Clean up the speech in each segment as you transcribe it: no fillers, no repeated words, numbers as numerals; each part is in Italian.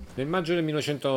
Nel maggio del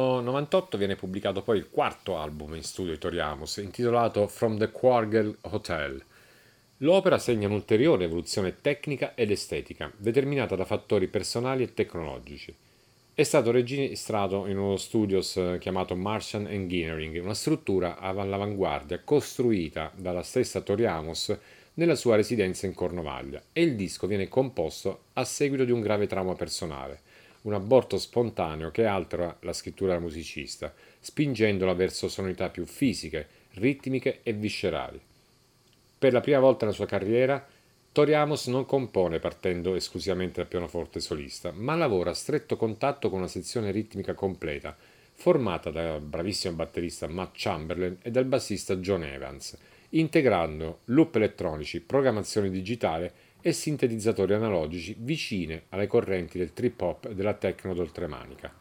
1998 viene pubblicato poi il quarto album in studio di Tori Amos, intitolato From the Quargel Hotel. L'opera segna un'ulteriore evoluzione tecnica ed estetica, determinata da fattori personali e tecnologici. È stato registrato in uno studios chiamato Martian Engineering, una struttura all'avanguardia costruita dalla stessa Tori Amos nella sua residenza in Cornovaglia, e il disco viene composto a seguito di un grave trauma personale, un aborto spontaneo che altera la scrittura del musicista, spingendola verso sonorità più fisiche, ritmiche e viscerali. Per la prima volta nella sua carriera, Tori Amos non compone partendo esclusivamente dal pianoforte solista, ma lavora a stretto contatto con una sezione ritmica completa, formata dal bravissimo batterista Matt Chamberlain e dal bassista John Evans, integrando loop elettronici, programmazione digitale e sintetizzatori analogici vicine alle correnti del trip hop e della techno d'oltremanica.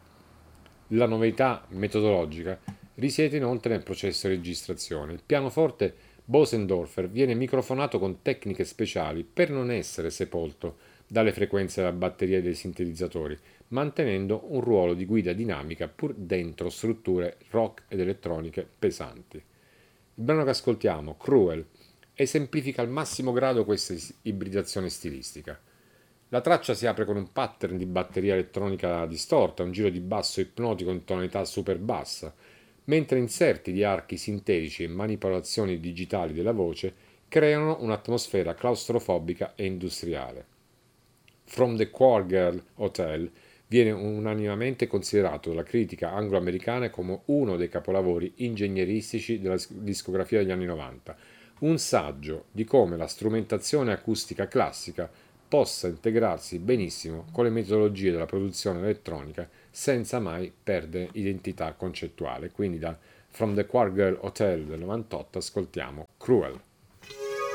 La novità metodologica risiede inoltre nel processo di registrazione. Il pianoforte Bosendorfer viene microfonato con tecniche speciali per non essere sepolto dalle frequenze della batteria e dei sintetizzatori, mantenendo un ruolo di guida dinamica pur dentro strutture rock ed elettroniche pesanti. Il brano che ascoltiamo, Cruel, esemplifica al massimo grado questa ibridazione stilistica. La traccia si apre con un pattern di batteria elettronica distorta, un giro di basso ipnotico in tonalità super bassa, mentre inserti di archi sintetici e manipolazioni digitali della voce creano un'atmosfera claustrofobica e industriale. From the Quargirl Hotel viene unanimemente considerato dalla critica anglo-americana come uno dei capolavori ingegneristici della discografia degli anni 90, un saggio di come la strumentazione acustica classica possa integrarsi benissimo con le metodologie della produzione elettronica senza mai perdere identità concettuale. Quindi da From the Quargirl Hotel del 98 ascoltiamo Cruel.